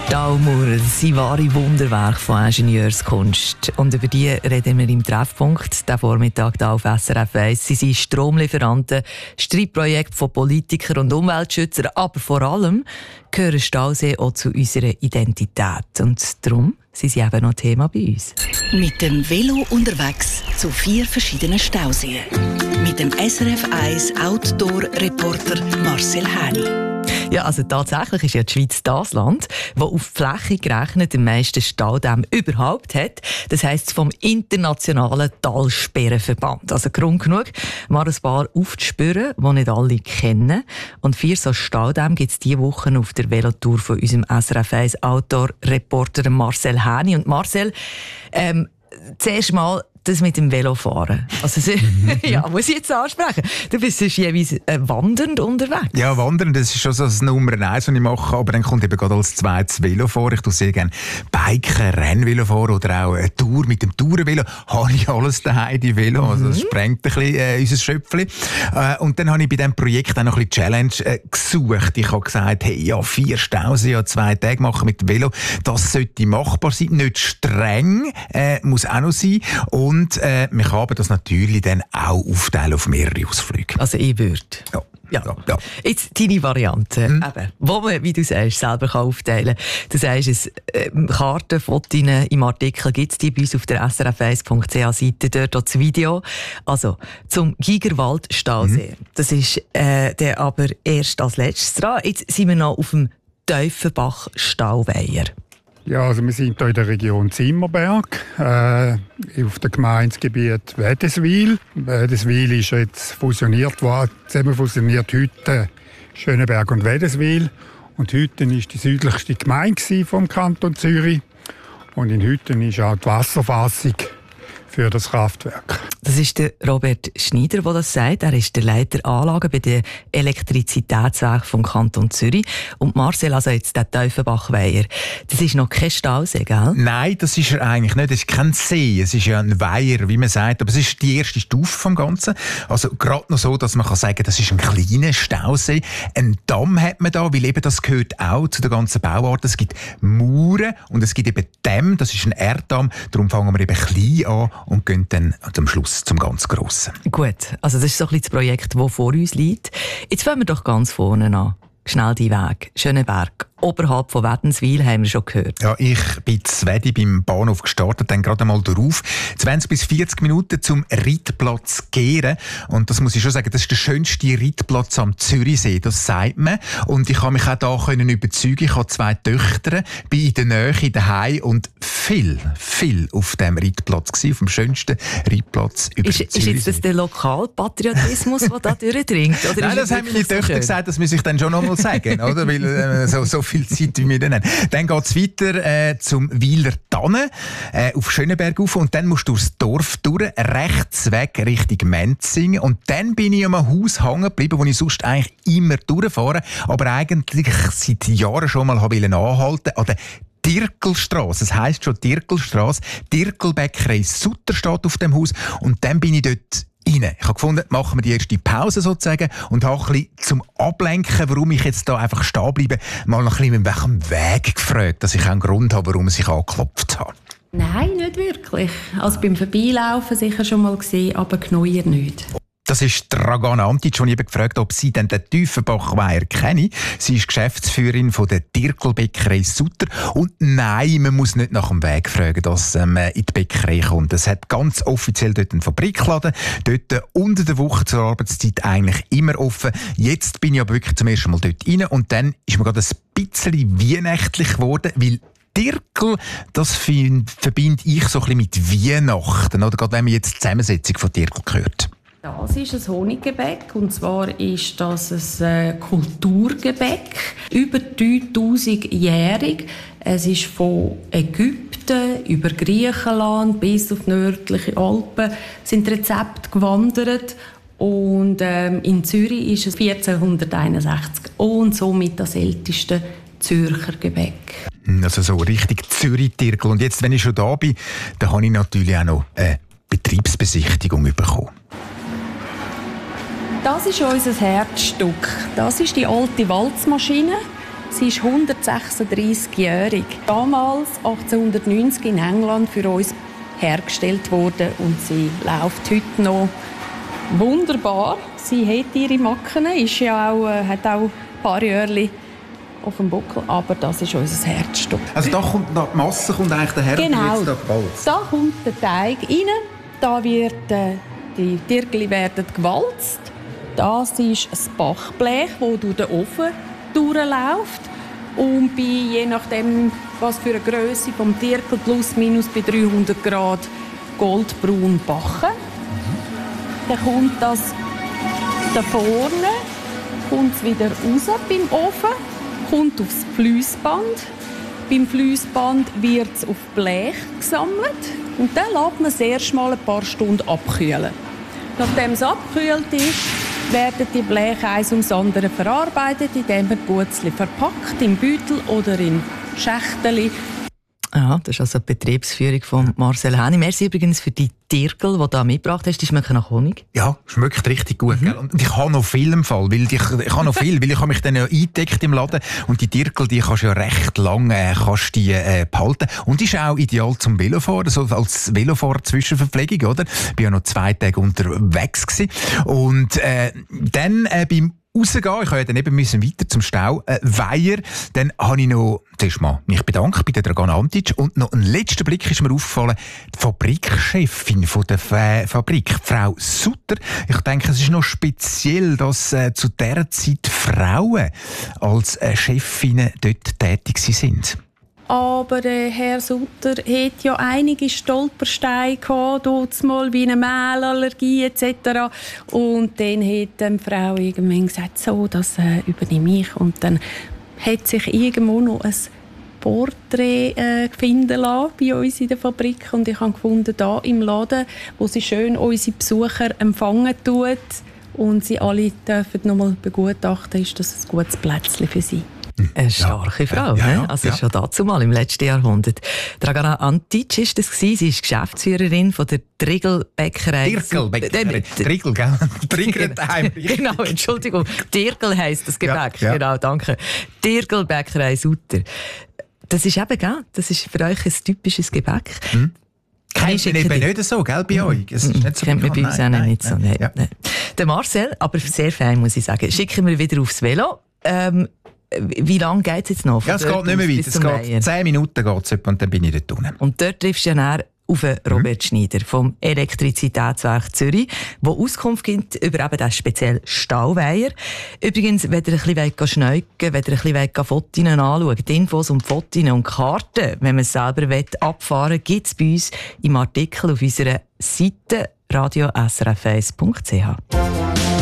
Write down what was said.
Staumauer, das sind wahre Wunderwerke von Ingenieurskunst. Und über die reden wir im Treffpunkt, diesen Vormittag hier auf SRF 1. Sie sind Stromlieferanten, Streitprojekte von Politikern und Umweltschützern, aber vor allem gehören Stauseen auch zu unserer Identität. Und darum sind sie eben noch Thema bei uns. Mit dem Velo unterwegs zu 4 verschiedenen Stauseen. Mit dem SRF 1 Outdoor-Reporter Marcel Häni. Ja, also tatsächlich ist ja die Schweiz das Land, das auf die Fläche gerechnet den meisten Staudämme überhaupt hat. Das heisst vom Internationalen Talsperrenverband. Also Grund genug, mal ein paar aufzuspüren, die nicht alle kennen. Und 4 so Staudämme gibt es diese Woche auf der Velotour von unserem SRF 1 Outdoor-Reporter Marcel Häni. Und Marcel, zuerst mal das mit dem Velofahren. Also, ja, muss ich jetzt ansprechen. Du bist jeweils wandernd unterwegs. Ja, wandern, das ist schon so das Nummer 1, was ich mache. Aber dann kommt eben gerade als zweites Velofahren. Ich tue sehr gerne Biken, Rennvelo fahren oder auch eine Tour mit dem Tourenvelo. Habe ich alles daheim, die Velo. Also das sprengt ein bisschen unser Schöpfchen. Und dann habe ich bei diesem Projekt auch noch ein bisschen Challenge gesucht. Ich habe gesagt, hey, ja, 4 Stauseen an 2 Tage machen mit dem Velo. Das sollte machbar sein. Nicht streng, muss auch noch sein. Und wir können das natürlich dann auch aufteilen auf mehrere Ausflüge. Also ich würde. Ja. Jetzt deine Variante, eben, wo man, wie du sagst, selber aufteilen kann. Du sagst, Karten, Fotos im Artikel gibt es die bei uns auf der srf1.ch-Seite, dort auch das Video. Also zum Gigerwald-Stausee. Das ist der aber erst als letztes dran. Jetzt sind wir noch auf dem Tiefenbach-Stauweiher. Ja, also wir sind hier in der Region Zimmerberg, auf dem Gemeindegebiet Wädenswil. Wädenswil ist jetzt fusioniert worden, zusammen fusioniert heute Schöneberg und Wädenswil. Und Hütten war die südlichste Gemeinde vom Kanton Zürich. Und in Hütten ist auch die Wasserfassung für das Kraftwerk. Das ist der Robert Schneider, der das sagt. Er ist der Leiter Anlagen bei den Elektrizitätswerken vom Kanton Zürich. Und Marcel, also jetzt der Tiefenbach-Weiher, das ist noch kein Stausee, gell? Nein, das ist er eigentlich nicht. Das ist kein See. Es ist ja ein Weiher, wie man sagt. Aber es ist die erste Stufe vom Ganzen. Also gerade noch so, dass man kann sagen, das ist ein kleiner Stausee. Ein Damm hat man da, weil eben das gehört auch zu der ganzen Bauart. Es gibt Mauern und es gibt eben Dämme. Das ist ein Erddamm. Darum fangen wir eben klein an und gehen dann am Schluss zum ganz Grossen. Gut, also das ist so ein bisschen das Projekt, das vor uns liegt. Jetzt fangen wir doch ganz vorne an. Schnell die Weg. Schöneberg. Oberhalb von Wädenswil haben wir schon gehört. Ja, ich bin zu Wedi beim Bahnhof gestartet, dann gerade einmal darauf. 20 bis 40 Minuten zum Reitplatz Gehren. Und das muss ich schon sagen, das ist der schönste Reitplatz am Zürichsee, das sagt man. Und ich habe mich auch da überzeugen. Ich habe 2 Töchter, bin in der Nähe daheim und viel auf dem Reitplatz gewesen, auf dem schönsten Reitplatz über Ist jetzt das der Lokalpatriotismus, der da durchdringt? Oder nein, das haben meine Töchter gesagt, das muss ich dann schon noch mal sagen, oder? Weil so viel Zeit, wie wir dann haben. Dann geht es weiter zum Weiler Tannen, auf Schöneberg rauf, und dann musst du durchs Dorf durch, rechts weg Richtung Menzingen, und dann bin ich an einem Haus hängen geblieben, wo ich sonst eigentlich immer durchfahre, aber eigentlich seit Jahren schon mal anhalten an der Dirkelstrasse. Es heisst schon Dirkelstrasse. Dirkelbäckerei Sutter steht auf dem Haus, und dann bin ich dort rein. Ich habe gefunden, machen wir die erste Pause sozusagen und habe ein bisschen zum Ablenken, warum ich jetzt da einfach stehen bleibe, mal noch ein bisschen mit welchem Weg gefragt, dass ich auch einen Grund habe, warum ich angeklopft habe. Nein, nicht wirklich. Also beim Vorbeilaufen sicher schon mal gesehen, aber Gneuer nicht. Das ist Dragana Antic, und ich habe gefragt, ob sie den Tiefenbach-Weiher kenne. Sie ist Geschäftsführerin von der Dirkelbäckerei Sutter. Und nein, man muss nicht nach dem Weg fragen, dass man in die Bäckerei kommt. Es hat ganz offiziell dort einen Fabrikladen. Dort unter der Woche zur Arbeitszeit eigentlich immer offen. Jetzt bin ich aber wirklich zum ersten Mal dort rein, und dann ist mir gerade ein bisschen weihnachtlich geworden, weil Dirkel, das verbinde ich so ein bisschen mit Weihnachten, oder gerade wenn man jetzt die Zusammensetzung von Dirkel hört. Das ist ein Honiggebäck, und zwar ist das ein Kulturgebäck, über 3000-jährig. Es ist von Ägypten über Griechenland bis auf die nördlichen Alpen sind Rezepte gewandert. Und in Zürich ist es 1461 und somit das älteste Zürcher Gebäck. Also so richtig Zürich-Dirkel. Und jetzt, wenn ich schon da bin, dann habe ich natürlich auch noch eine Betriebsbesichtigung bekommen. Das ist unser Herzstück. Das ist die alte Walzmaschine. Sie ist 136-jährig. Damals, 1890, in England für uns hergestellt worden und sie läuft heute noch wunderbar. Sie hat ihre Macken, ist ja auch, hat auch ein paar Jahre auf dem Buckel, aber das ist unser Herzstück. Also da kommt die Masse kommt eigentlich daher, genau. jetzt da gewalzt. Da kommt der Teig rein, da wird die Dirgeli werden gewalzt. Das ist das Backblech, das durch den Ofen durchläuft und je nachdem, was für eine Grösse vom Dirgel plus minus bei 300 Grad goldbraun backen. Dann kommt das da vorne, kommt es wieder raus beim Ofen, kommt aufs Fliessband. Beim Fliessband wird es auf Blech gesammelt und dann lässt man es erst mal ein paar Stunden abkühlen. Nachdem es abgekühlt ist, werden die Bleche eins ums andere verarbeitet, indem man Gutzli verpackt in Beutel oder in Schächteli. Ja, das ist also die Betriebsführung von Marcel Häni. Merci übrigens für die Dirgel, die du da mitgebracht hast. Die schmecken nach Honig. Ja, schmeckt richtig gut. Gell? Und ich habe noch viel im Fall, weil ich habe noch viel, weil ich habe mich dann ja eingedeckt im Laden und die Dirgel, die kannst du ja recht lange behalten. Und ist auch ideal zum Velofahren, so als Velofahrer-Zwischenverpflegung, oder? Ich war ja noch 2 Tage unterwegs gewesen. Und dann beim rausgehen, ich ja dann eben weiter zum Stauweiher. Dann habe ich noch zuerst mal mich bedankt bei der Dragana Antic und noch ein letzter Blick ist mir aufgefallen, die Fabrikchefin von der Fabrik, Frau Sutter. Ich denke, es ist noch speziell, dass zu dieser Zeit Frauen als Chefinnen dort tätig sind. Aber Herr Sutter hat ja einige Stolpersteine gehabt, mal wie eine Mehlallergie etc. Und dann hat die Frau irgendwann gesagt, so, das übernehme ich. Und dann hat sich irgendwo noch ein Porträt finden lassen bei uns in der Fabrik. Und ich habe gefunden, da im Laden, wo sie schön unsere Besucher empfangen tut und sie alle dürfen noch mal begutachten, ist das ein gutes Plätzchen für sie. Eine starke Frau, also schon dazu mal im letzten Jahrhundert. Dragana Antic war das. Sie ist Geschäftsführerin von der Dirgel-Bäckerei. Dirgel, gell? Triggertheim. Genau, Entschuldigung. Dirgel heisst das Gebäck. Ja. Genau, danke. Dirgel-Bäckerei Sutter. Das ist eben, gell? Das ist für euch ein typisches Gebäck. Kennt man eben nicht so, gell, bei euch? Es ist nicht so kennt man bei uns auch nicht so. Nein. Der Marcel, aber sehr fein, muss ich sagen. Schicken wir wieder aufs Velo. Wie lange geht es jetzt noch? Ja, es geht nicht mehr weiter. Es geht 10 Minuten geht's und dann bin ich dort unten. Und dort triffst du ja nachher auf Robert Schneider vom Elektrizitätswerk Zürich, der Auskunft gibt über eben diesen speziellen Stauweiher. Übrigens, wenn ihr ein bisschen schneuken wollt, wenn ihr ein bisschen Fotos anschauen, die Infos und Fotos und Karten, wenn man es selber abfahren will, gibt es bei uns im Artikel auf unserer Seite radiosrf1.ch.